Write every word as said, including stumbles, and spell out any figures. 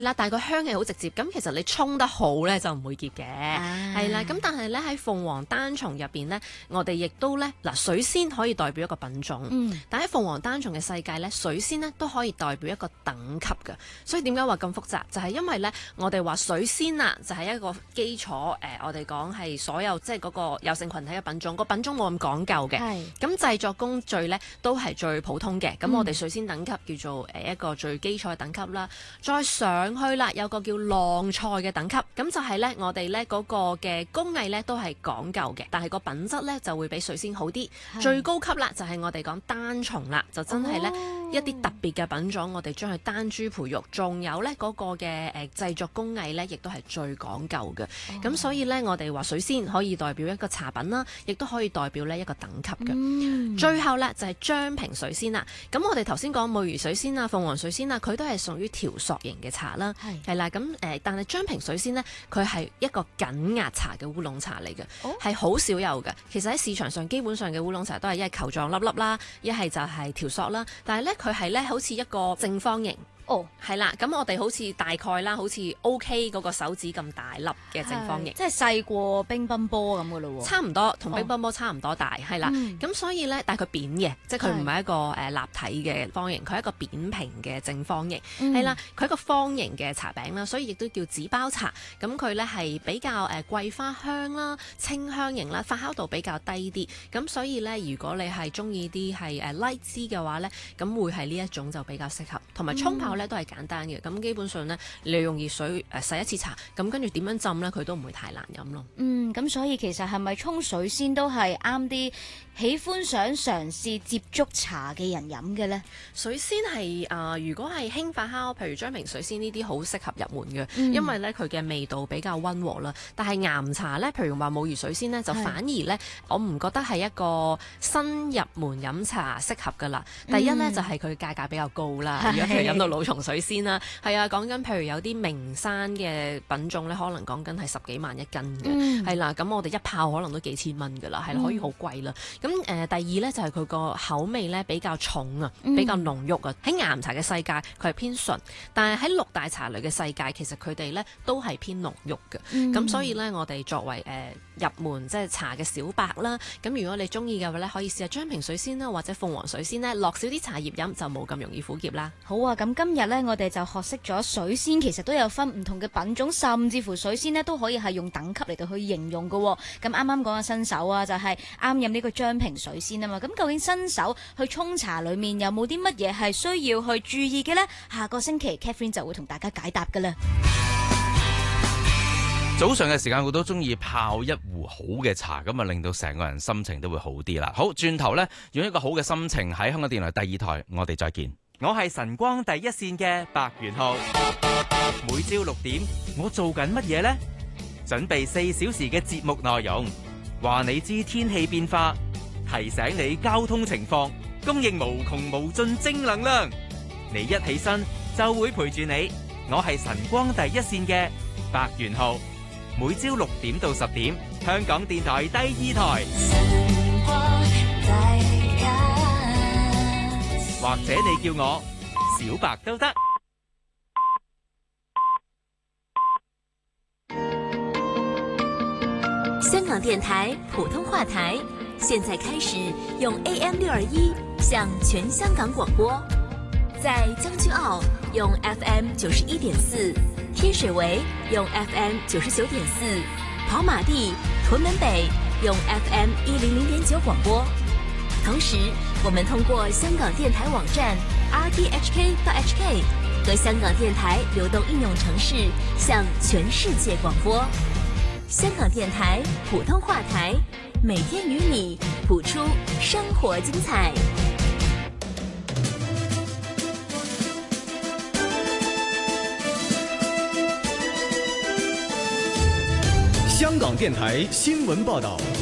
啦，但係個香氣好直接，咁其實你沖得好咧就唔會結嘅，係啦、啊。咁但係咧喺鳳凰單叢入邊咧，我哋亦都咧嗱水仙可以代表一個品種，嗯、但喺鳳凰單叢嘅世界咧，水仙咧都可以代表一個等級嘅。所以點解話咁複雜？就係、是、因為咧，我哋話水仙啊，就係一個基礎誒、呃，我哋講係所有即係嗰個有性群體嘅品種，個品種冇咁講究嘅。咁製作工序咧都係最普通嘅。咁、嗯、我哋水仙等級叫做誒一個最基礎嘅等級啦，再上去啦，有個叫浪菜嘅等級，咁就係咧，我哋咧嗰個嘅工藝咧都係講究嘅，但係個品質咧就會比水仙好啲。最高級啦，就係我哋講單叢啦，就真係咧、哦、一啲特別嘅品種，我哋將佢單株培育，仲有咧嗰個嘅誒製作工藝咧，亦都係最講究嘅。咁、哦、所以咧，我哋話水仙可以代表一個茶品啦，亦都可以代表呢一個等級嘅。嗯、最後咧就係章平水仙啦。咁我哋頭先講武夷水仙啊、鳳凰水仙啊，佢都係屬於條索型嘅茶啦。係啦，咁誒、呃，但係章平水仙呢，佢係一個緊壓茶嘅烏龍茶嚟嘅，係好、哦、少有嘅。其實喺市場上基本上嘅烏龍茶都係一係球狀粒粒啦，一係就係條索啦。但係咧，佢係咧好似一個正方形。哦，係啦，咁我哋好似大概啦，好似 OK 嗰個手指咁大粒嘅正方形， 即係細過乒乓波咁嘅咯喎， 差唔多，同乒乓波差唔多大，係啦、哦。咁、嗯、所以咧，但係佢扁嘅，即係佢唔係一個誒、呃、立體嘅方形，佢係一個扁平嘅正方形，係、嗯、啦。佢係一個方形嘅茶餅啦，所以亦都叫紙包茶。咁佢咧係比較誒、呃、桂花香啦、清香型啦，發酵度比較低啲。咁所以咧，如果你係中意啲係誒 light 支嘅話咧，咁會係呢一種就比較適合，同埋沖泡咧。都係簡單嘅，咁基本上呢，你用熱水誒洗一次茶，咁跟住點樣浸呢？佢都唔會太難飲咯。 嗯，咁所以其實係咪沖水仙都係啱啲喜歡想嘗試接觸茶嘅人飲嘅呢？ 水仙係啊、呃，如果係輕發酵，譬如章平水仙呢啲好適合入門嘅，嗯、因為呢，佢嘅味道比較溫和啦。但係岩茶呢，譬如話武夷水仙呢，就反而呢，是我唔覺得係一個新入門飲茶適合噶啦。第一呢，嗯、就係佢價格比較高啦，如果譬如飲到老松水仙啦，係啊，講緊譬如有啲名山嘅品種咧，可能講緊係十幾萬一斤嘅，係啦、嗯，咁我哋一泡可能都幾千蚊噶啦，係啦，可以好貴啦。咁誒、呃，第二咧就係佢個口味咧比較重啊，比較濃郁啊。喺岩茶嘅世界，佢係偏純，但係喺六大茶類嘅世界，其實佢哋咧都係偏濃郁嘅。咁、嗯、所以咧，我哋作為誒、呃、入門即係茶嘅小白啦，咁如果你中意嘅話咧，可以試下章平水仙啦，或者鳳凰水仙咧，落少啲茶葉飲就冇咁容易苦澀啦。 好啊，咁今日咧我哋就學識咗水仙其實都有分唔同嘅品種，甚至乎水仙呢都可以係用等級嚟到去形容嘅。咁啱啱講嘅新手啊，就係啱飲呢個章平水仙啊嘛。咁究竟新手去沖茶裏面有冇啲乜嘢係需要去注意嘅呢？下個星期 Catherine 就會同大家解答噶啦。 早上嘅時間我都中意泡一壺好嘅茶，咁啊令到成個人心情都會好啲啦。好，轉頭呢，用一個好嘅心情喺香港電台第二台，我哋再見。 我係晨光第一線嘅白元浩，每朝六點我做緊乜嘢呢？準備四小時嘅節目內容，話你知天氣變化，提醒你交通情況，供應無窮無盡正能量。你一起身就會陪住你。我係晨光第一線嘅白元浩，每朝六點到十點，香港電台第二台。或者你叫我小白都得。 香港電台普通話台，現在開始用 A M 六二一向全香港廣播，在將軍澳用 F M 九十一點四，天水圍用 F M 九十九點四，跑馬地、屯門北用 F M 一零零點九廣播。同時，我們通過香港電台網站 r t h k dot h k 和香港電台流動應用程式向全世界廣播。香港電台普通話台，每天與你譜出生活精彩。 香港電台新聞報道。